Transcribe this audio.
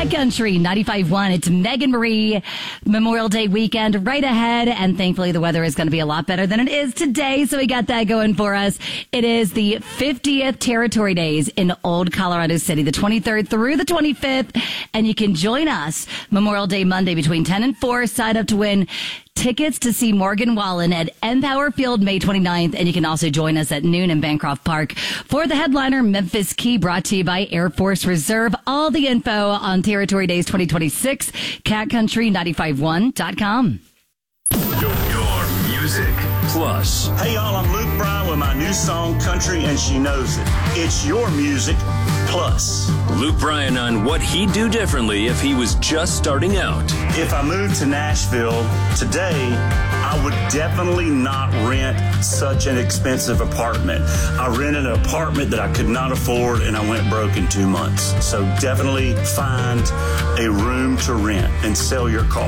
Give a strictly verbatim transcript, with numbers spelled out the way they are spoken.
Cat Country ninety-five point one. It's Megan Marie Memorial Day weekend right ahead. And thankfully the weather is going to be a lot better than it is today. So we got that going for us. It is the fiftieth Territory Days in Old Colorado City, the twenty-third through the twenty-fifth. And you can join us Memorial Day Monday between ten and four. Sign up to win tickets to see Morgan Wallen at Empower Field May twenty-ninth. And you can also join us at noon in Bancroft Park for the headliner Memphis Key, brought to you by Air Force Reserve. All the info on Territory Days twenty twenty-six, cat country nine five one dot com. Your, your music plus. Hey y'all, I'm Luke Bryan with my new song, Country and She Knows It. It's your music plus. Luke Bryan on what he'd do differently if he was just starting out. If I moved to Nashville today, I would definitely not rent such an expensive apartment. I rented an apartment that I could not afford and I went broke in two months. So definitely find a room to rent and sell your car.